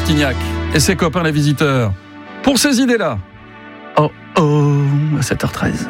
Martignac et ses copains les visiteurs. Pour ces idées-là. Oh, à 7h13.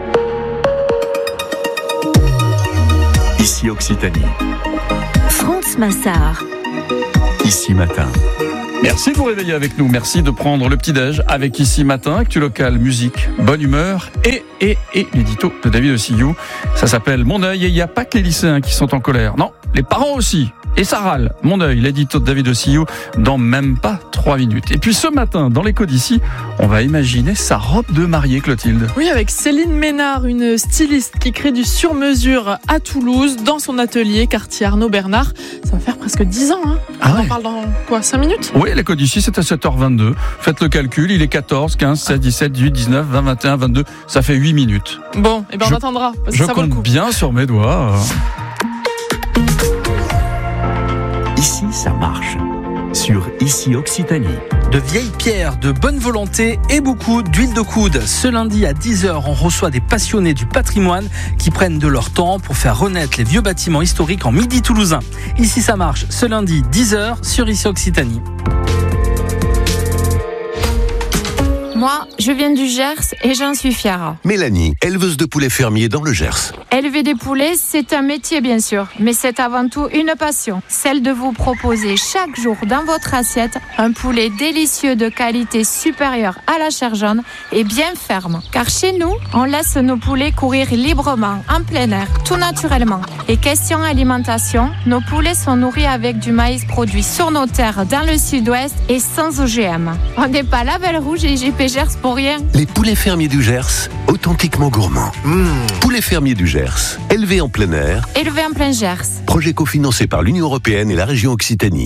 Ici Occitanie. France Massard. Ici Matin. Merci de vous réveiller avec nous. Merci de prendre le petit-déj avec Ici Matin, actu local, musique, bonne humeur et l'édito de David Ossillou. Ça s'appelle Mon œil et il n'y a pas que les lycéens qui sont en colère. Non, les parents aussi. Et ça râle. Mon œil, l'édito de David Ossillou dans même pas 3 minutes. Et puis ce matin, dans l'écho d'ici, on va imaginer sa robe de mariée, Clotilde. Oui, avec Céline Ménard, une styliste qui crée du sur-mesure à Toulouse, dans son atelier quartier Arnaud Bernard. Ça va faire presque 10 ans. Ah on ouais. en parle dans quoi, 5 minutes? Oui, l'écho d'ici, c'est à 7h22. Faites le calcul, il est 14, 15, 16, 17, 18, 19, 20, 21, 22. Ça fait 8 minutes. Bon, et ben on attendra, parce que Je ça vaut le compte coup. bien sur mes doigts. Ici, ça marche. Sur Ici Occitanie. De vieilles pierres, de bonne volonté et beaucoup d'huile de coude. Ce lundi à 10h, on reçoit des passionnés du patrimoine qui prennent de leur temps pour faire renaître les vieux bâtiments historiques en Midi toulousain. Ici, ça marche. Ce lundi, 10h sur Ici Occitanie. Moi, je viens du Gers et j'en suis fière. Mélanie, éleveuse de poulets fermiers dans le Gers. Élever des poulets, c'est un métier bien sûr, mais c'est avant tout une passion. Celle de vous proposer chaque jour dans votre assiette un poulet délicieux de qualité supérieure à la chair jaune et bien ferme. Car chez nous, on laisse nos poulets courir librement, en plein air, tout naturellement. Et question alimentation, nos poulets sont nourris avec du maïs produit sur nos terres dans le sud-ouest et sans OGM. On n'est pas Label Rouge et JP Gers pour rien. Les poulets fermiers du Gers, authentiquement gourmands. Poulets fermiers du Gers, élevés en plein air. Élevé en plein Gers. Projet cofinancé par l'Union européenne et la région Occitanie.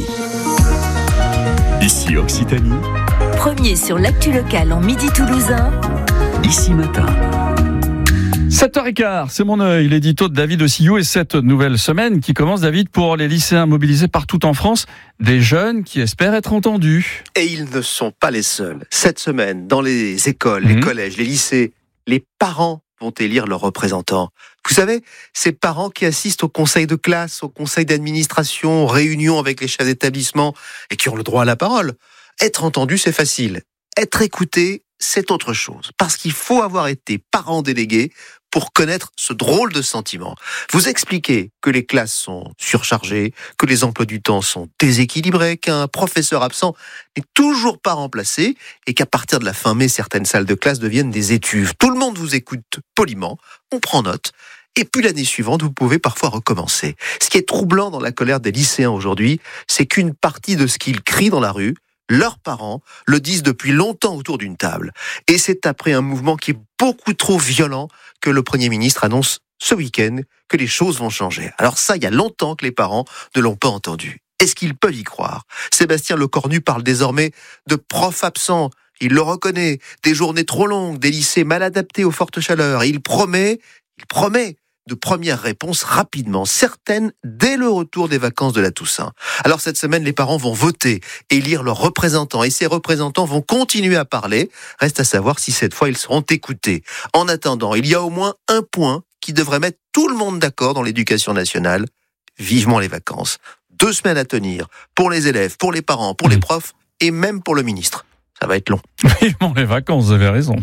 Ici Occitanie. Premier sur l'actu local en Midi toulousain. Ici Matin. 7h15, c'est Mon œil, l'édito de David Ossillou et cette nouvelle semaine qui commence, David, pour les lycéens mobilisés partout en France, des jeunes qui espèrent être entendus. Et ils ne sont pas les seuls. Cette semaine, dans les écoles, les collèges, les lycées, les parents vont élire leurs représentants. Vous savez, ces parents qui assistent au conseil de classe, au conseil d'administration, aux réunions avec les chefs d'établissement et qui ont le droit à la parole. Être entendu, c'est facile. Être écouté, c'est autre chose. Parce qu'il faut avoir été parent délégué pour connaître ce drôle de sentiment. Vous expliquez que les classes sont surchargées, que les emplois du temps sont déséquilibrés, qu'un professeur absent n'est toujours pas remplacé et qu'à partir de la fin mai, certaines salles de classe deviennent des étuves. Tout le monde vous écoute poliment, on prend note. Et puis l'année suivante, vous pouvez parfois recommencer. Ce qui est troublant dans la colère des lycéens aujourd'hui, c'est qu'une partie de ce qu'ils crient dans la rue, leurs parents le disent depuis longtemps autour d'une table. Et c'est après un mouvement qui est beaucoup trop violent que le Premier ministre annonce ce week-end que les choses vont changer. Alors ça, il y a longtemps que les parents ne l'ont pas entendu. Est-ce qu'ils peuvent y croire ? Sébastien Lecornu parle désormais de profs absents. Il le reconnaît. Des journées trop longues, des lycées mal adaptés aux fortes chaleurs. Et il promet de premières réponses rapidement, certaines dès le retour des vacances de la Toussaint. Alors cette semaine, les parents vont voter et élire leurs représentants. Et ces représentants vont continuer à parler. Reste à savoir si cette fois, ils seront écoutés. En attendant, il y a au moins un point qui devrait mettre tout le monde d'accord dans l'éducation nationale. Vivement les vacances. 2 semaines à tenir pour les élèves, pour les parents, pour les profs et même pour le ministre. Ça va être long. Vivement les vacances, vous avez raison.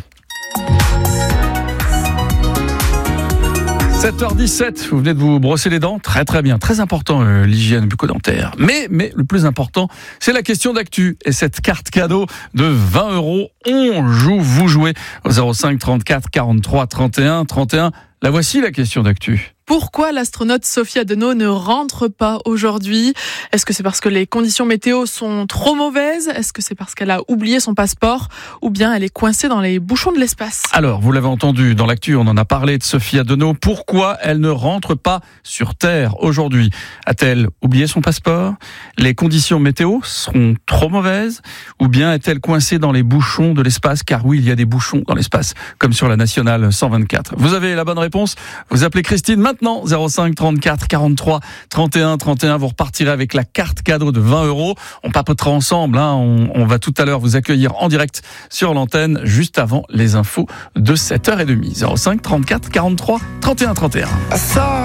7h17, vous venez de vous brosser les dents, très très bien, très important l'hygiène bucco-dentaire. Mais le plus important, c'est la question d'actu et cette carte cadeau de 20 €. Vous jouez au 05 34 43 31 31. La voici la question d'actu. Pourquoi l'astronaute Sophia Deneau ne rentre pas aujourd'hui ? Est-ce que c'est parce que les conditions météo sont trop mauvaises ? Est-ce que c'est parce qu'elle a oublié son passeport ? Ou bien elle est coincée dans les bouchons de l'espace ? Alors, vous l'avez entendu dans l'actu, on en a parlé de Sophia Deneau. Pourquoi elle ne rentre pas sur Terre aujourd'hui ? A-t-elle oublié son passeport ? Les conditions météo seront trop mauvaises ? Ou bien est-elle coincée dans les bouchons de l'espace ? Car oui, il y a des bouchons dans l'espace, comme sur la nationale 124. Vous avez la bonne réponse ? Vous appelez Christine maintenant, 05 34 43 31 31. Vous repartirez avec la carte cadeau de 20 €. On papotera ensemble. On va tout à l'heure vous accueillir en direct sur l'antenne, juste avant les infos de 7h30. 05 34 43 31 31.